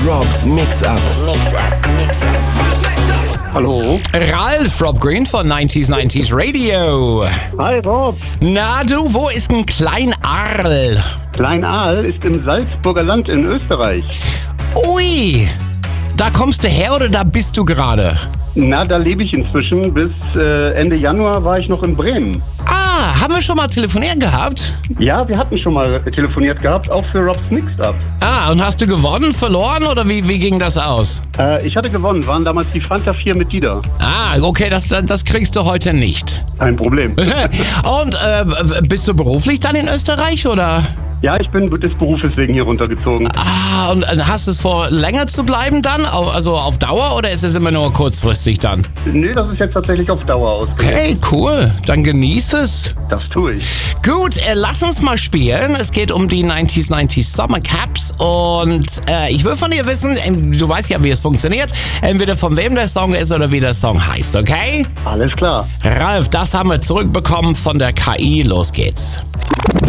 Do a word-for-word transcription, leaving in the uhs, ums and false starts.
Robs Mix-Up. Mix-Up, Mix-Up. Hallo. Ralf, Rob Green von neunzig neunzig Radio. Hi Rob. Na du, wo ist ein Klein Aal? Klein Aal ist im Salzburger Land in Österreich. Ui, da kommst du her oder da bist du gerade? Na, da lebe ich inzwischen. Bis äh, Ende Januar war ich noch in Bremen. Ah, haben wir schon mal telefoniert gehabt? Ja, wir hatten schon mal telefoniert gehabt, auch für Robs Mix-Up. Ah, und hast du gewonnen, verloren oder wie, wie ging das aus? Äh, ich hatte gewonnen, waren damals die Fanta vier mit Dieter. Ah, okay, das, das kriegst du heute nicht. Kein Problem. Und äh, bist du beruflich dann in Österreich oder? Ja, ich bin des Berufes wegen hier runtergezogen. Ah, und hast du es vor, länger zu bleiben dann? Also auf Dauer oder ist es immer nur kurzfristig dann? Nee, das ist jetzt tatsächlich auf Dauer ausgelegt. Okay, cool. Dann genieß es. Das tue ich. Gut, äh, lass uns mal spielen. Es geht um die neunzig neunzig Summer Caps und äh, ich will von dir wissen, äh, du weißt ja, wie es funktioniert, entweder von wem der Song ist oder wie der Song heißt, okay? Alles klar. Ralf, das haben wir zurückbekommen von der K I. Los geht's.